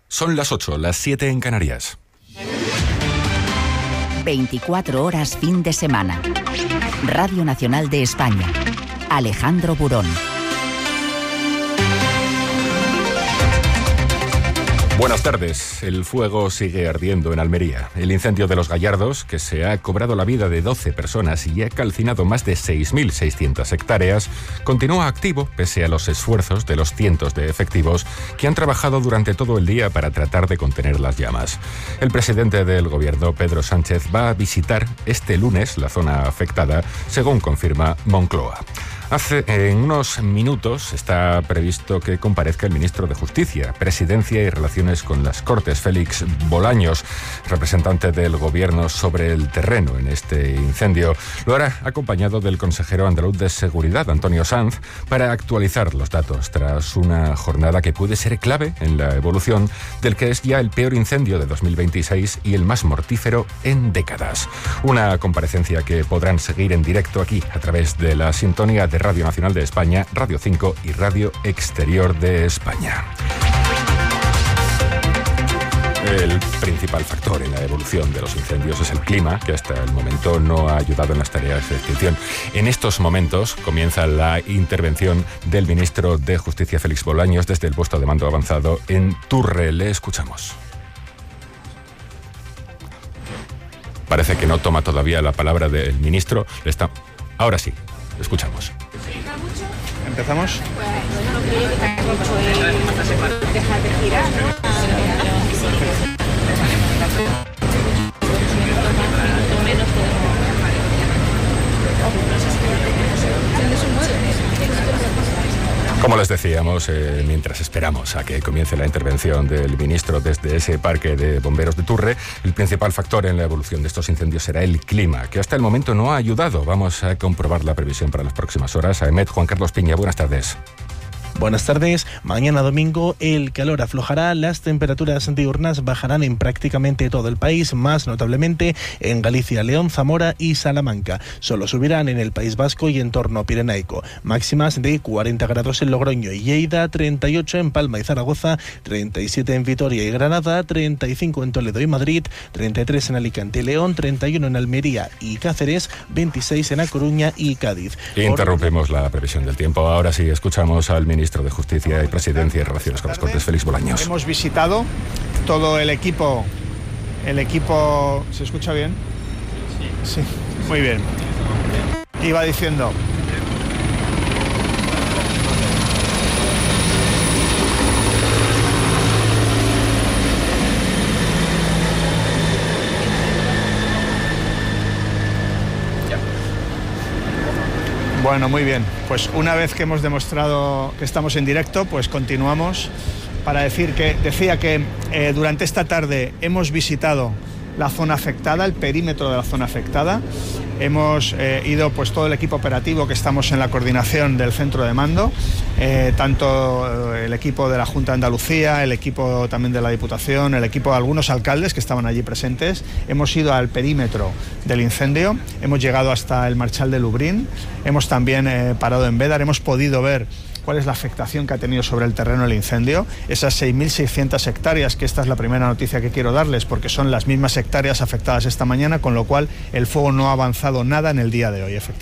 Son las 8, las 7 en Canarias. 24 horas fin de semana. Radio Nacional de España. Alejandro Burón. Buenas tardes. El fuego sigue ardiendo en Almería. El incendio de Los Gallardos, que se ha cobrado la vida de 12 personas y ha calcinado más de 6.600 hectáreas, continúa activo pese a los esfuerzos de los cientos de efectivos que han trabajado durante todo el día para tratar de contener las llamas. El presidente del gobierno, Pedro Sánchez, va a visitar este lunes la zona afectada, según confirma Moncloa. En unos minutos está previsto que comparezca el ministro de Justicia, Presidencia y Relaciones con las Cortes, Félix Bolaños, representante del Gobierno sobre el terreno en este incendio. Lo hará acompañado del consejero andaluz de Seguridad, Antonio Sanz, para actualizar los datos tras una jornada que puede ser clave en la evolución del que es ya el peor incendio de 2026 y el más mortífero en décadas. Una comparecencia que podrán seguir en directo aquí a través de la sintonía de Radio Nacional de España, Radio 5 y Radio Exterior de España. El principal factor en la evolución de los incendios es el clima, que hasta el momento no ha ayudado en las tareas de extinción. En estos momentos comienza la intervención del ministro de Justicia, Félix Bolaños, desde el puesto de mando avanzado en Turre. Le escuchamos. Parece que no toma todavía la palabra del ministro. Ahora sí, escuchamos. ¿Empezamos? No creo que tampoco dejar de girar, ¿no? Como les decíamos, mientras esperamos a que comience la intervención del ministro desde ese parque de bomberos de Turre, el principal factor en la evolución de estos incendios será el clima, que hasta el momento no ha ayudado. Vamos a comprobar la previsión para las próximas horas. AEMET, Juan Carlos Piña, buenas tardes. Buenas tardes. Mañana domingo el calor aflojará, las temperaturas diurnas bajarán en prácticamente todo el país, más notablemente en Galicia, León, Zamora y Salamanca. Solo subirán en el País Vasco y entorno pirenaico. Máximas de 40 grados en Logroño y Lleida, 38 en Palma y Zaragoza, 37 en Vitoria y Granada, 35 en Toledo y Madrid, 33 en Alicante y León, 31 en Almería y Cáceres, 26 en A Coruña y Cádiz. Interrumpimos la previsión del tiempo. Ahora sí escuchamos al ministro de Justicia y Presidencia y Relaciones con las Cortes, Félix Bolaños. Hemos visitado todo el equipo. ¿Se escucha bien? Sí. Muy bien. Iba diciendo. Bueno, muy bien. Pues una vez que hemos demostrado que estamos en directo, pues continuamos para decía que durante esta tarde hemos visitado la zona afectada, el perímetro de la zona afectada. Hemos ido pues todo el equipo operativo que estamos en la coordinación del centro de mando, tanto el equipo de la Junta de Andalucía, el equipo también de la Diputación, el equipo de algunos alcaldes que estaban allí presentes. Hemos ido al perímetro del incendio, hemos llegado hasta el Marchal de Lubrín, hemos también parado en Bédar, hemos podido ver cuál es la afectación que ha tenido sobre el terreno el incendio, esas 6.600 hectáreas, que esta es la primera noticia que quiero darles, porque son las mismas hectáreas afectadas esta mañana, con lo cual el fuego no ha avanzado nada en el día de hoy, efectivamente.